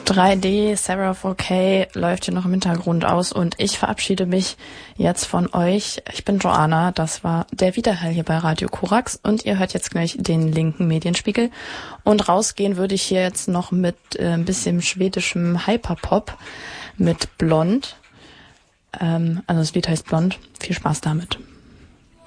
3D, Sarah 4K läuft hier noch im Hintergrund aus und ich verabschiede mich jetzt von euch. Ich bin Joanna, das war der Widerhall hier bei Radio Korax und ihr hört jetzt gleich den linken Medienspiegel. Und rausgehen würde ich hier jetzt noch mit ein bisschen schwedischem Hyperpop mit Blond. Also das Lied heißt Blond. Viel Spaß damit.